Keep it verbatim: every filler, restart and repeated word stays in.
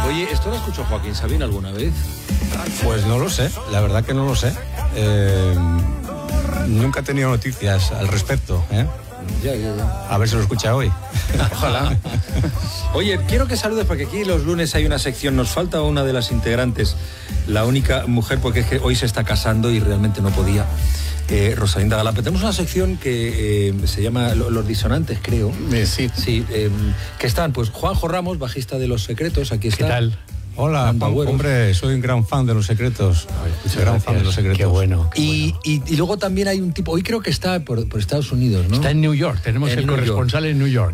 Oye, ¿esto lo escuchó Joaquín Sabina alguna vez? Pues no lo sé, la verdad que no lo sé. Eh, nunca he tenido noticias al respecto, ¿eh? Ya, ya, ya. A ver si lo escucha hoy. Ojalá. Oye, quiero que saludes porque aquí los lunes hay una sección, nos falta una de las integrantes, la única mujer, porque es que hoy se está casando y realmente no podía. Eh, Rosalinda Galán. Tenemos una sección que eh, se llama Los Disonantes, creo. Eh, sí. Sí, eh, que están, pues, Juanjo Ramos, bajista de Los Secretos, aquí está. ¿Qué tal? Hola, Juan, hombre, soy un gran fan de Los Secretos. Ay, gran gracias. fan de Los Secretos. Qué bueno. Qué Y, bueno. y, y luego también hay un tipo, hoy creo que está por, por Estados Unidos, ¿no? Está en New York, tenemos En el New corresponsal York. en New York.